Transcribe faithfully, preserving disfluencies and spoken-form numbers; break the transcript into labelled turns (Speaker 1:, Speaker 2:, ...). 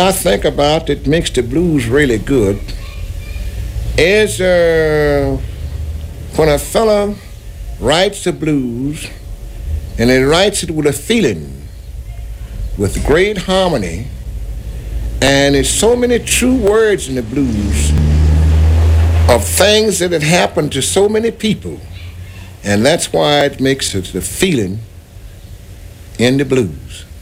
Speaker 1: I think about that makes the blues really good is uh, when a fella writes the blues and he writes it with a feeling, with great harmony, and there's so many true words in the blues of things that had happened to so many people, and that's why it makes it the feeling in the blues.